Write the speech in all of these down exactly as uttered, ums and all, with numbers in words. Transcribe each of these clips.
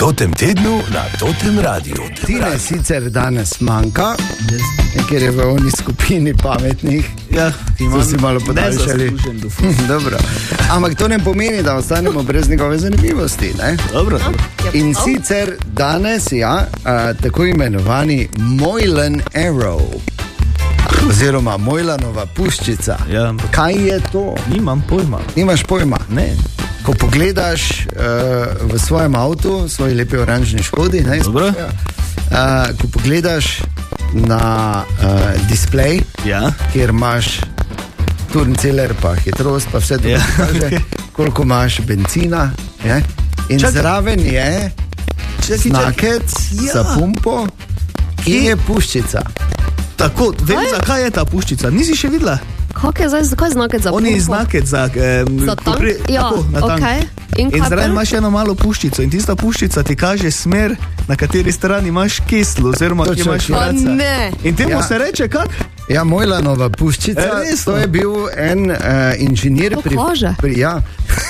totem tednu na Totem Radiu. Tine sicer danes manjka, ker je v oni skupini pametnih. Ja, to si malo podaljšali. Dobro. Ampak to ne pomeni, da ostanemo brez njegove zanimivosti, ne? Dobro. In sicer danes, ja, a, tako imenovani Moylan Arrow. Oziroma Moylanova puščica. Ja. Kaj je to? Nimam pojma. Nimaš pojma? Ne. Ko pogledaš uh, v svojem avtu, svoji lepi oranžni Škodi, ne? Dobro. Uh, ko pogledaš na uh, displej, Ja. kjer imaš turnceler, pa hitrost, pa vse to, Ja. kaže, koliko imaš benzina, je? In Čakaj. zraven je Čakaj, znakec Ja. za pumpo, ki je puščica. Tako, vem, zakaj je ta puščica. Nisi še videla? Kako je zdaj, zakaj je znakec za Oni pumpo? znakec za... Eh, Za tank? Ja, tako, na tank. okej. In In kaj zraven pa? imaš eno malo puščico in tista puščica ti kaže smer, na kateri strani imaš keslo, oziroma kje Točno, imaš ja. vraca. Pa ne. In temu Ja. se reče kak? Ja, Moylanova puščica, E, resno? to je bil en uh, inženir To pri... kaže. pri ja.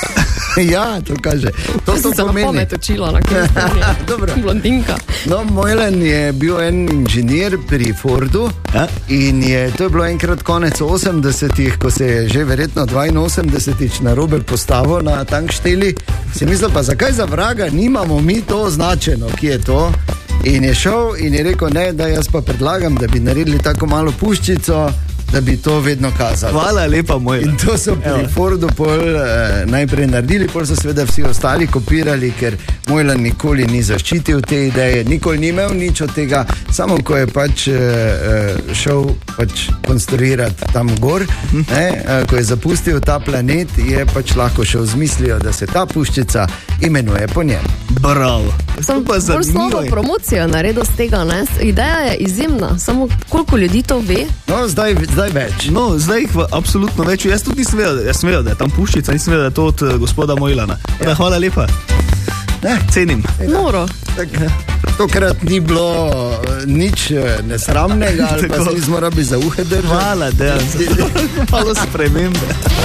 ja, to kaže. To, Jaz to sem se na pomeni. pamet učila na kemistriji. Dobro. Blondinka. No, Moylan je bil en inženir pri Fordu Ja. in je, to je bilo enkrat konec osemdesetih, ko se je že verjetno dvainosemdesetič na robe postavil na tankšteli. Si mislil, pa zakaj za vraga nimamo mi to označeno, ki je to? In je šel in je rekel, ne, da jaz pa predlagam, da bi naredili tako malo puščico, da bi to vedno kazali. Hvala lepa, moj. In to so pri Evo. Fordu pol eh, najprej naredili, pol so seveda vsi ostali kopirali, ker Moylan nikoli ni zaščitil te ideje, nikoli ni imel nič od tega, samo ko je pač eh, šel pač konstruirati tam gor, ne, eh, ko je zapustil ta planet, je pač lahko šel z mislijo, da se ta puščica imenuje po njem. Bravo. Sem To pa bolj slabo zanimivo. promocijo naredil z tega, ne? Ideja je izjemna, samo koliko ljudi to ve. No, zdaj, zdaj več. No, zdaj jih v- absolutno več. Jaz tudi nisem vedel, jaz sem vedel, da je tam puščica, nisem vedel, da je to od eh, gospoda Moylana. Ja. Hvala lepa. Ne, Cenim. Noro. tak, tokrat ni bilo eh, nič eh, nesramnega, ali pa Tako. se nismo rabi za uhe držati. Hvala, da malo spremembe.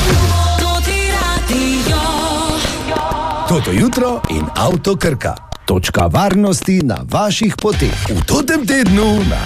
Toto jutro in Avto Krka. Točka varnosti na vaših poteh. V Totem tednu na